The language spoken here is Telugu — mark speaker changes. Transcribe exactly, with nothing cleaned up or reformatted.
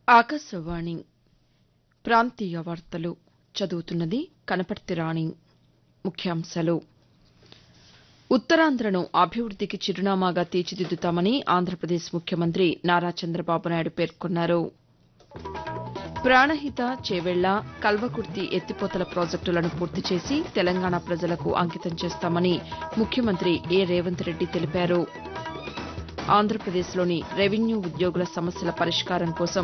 Speaker 1: ఆకాశవాణి ప్రాంతీయ వార్తలు చదువుతున్నది కనపర్తి రాణి. ముఖ్యాంశాలు ఉత్తరాంధ్రను అభివృద్దికి చిరునామాగా తీర్చిదిద్దుతామని ఆంధ్రప్రదేశ్ ముఖ్యమంత్రి నారా చంద్రబాబు నాయుడు పేర్కొన్నారు. ప్రాణహిత, చేవెళ్ల, కల్వకుర్తి ఎత్తిపోతల ప్రాజెక్టులను పూర్తి చేసి తెలంగాణ ప్రజలకు అంకితం చేస్తామని ముఖ్యమంత్రి ఏ రేవంత్ రెడ్డి తెలిపారు. ఆంధ్రప్రదేశ్లోని రెవెన్యూ ఉద్యోగుల సమస్యల పరిష్కారం కోసం